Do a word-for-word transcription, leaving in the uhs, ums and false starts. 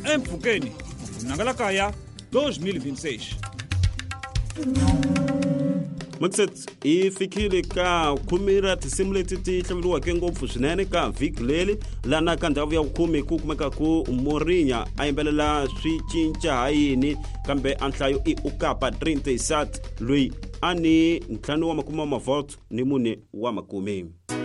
empfhukeni Nangala Kaya dois mil e vinte e seis. Makset ifikile ka kumira tisimuleti ti hlavuriwa ke ngopfu swinene ka vhiki leli lana ka ndhawu ya vukhume ku kumeka ku Morinya a yimbelela swi cinca hayini kambe anhlayo i ukapa thirty-seven loyi ani ntlhanu wa makumi ma vote ni mune wa makumi.